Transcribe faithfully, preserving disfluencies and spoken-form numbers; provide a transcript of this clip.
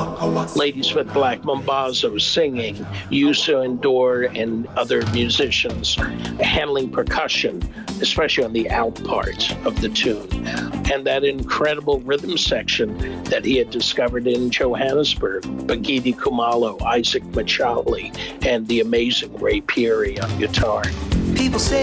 Ladies with Black Mambazo singing, Yusa Endor and other musicians handling percussion, especially on the out part of the tune. And that incredible rhythm section that he had discovered in Johannesburg, Bagidi Kumalo, Isaac Machali, and the amazing Ray Peary on guitar. People say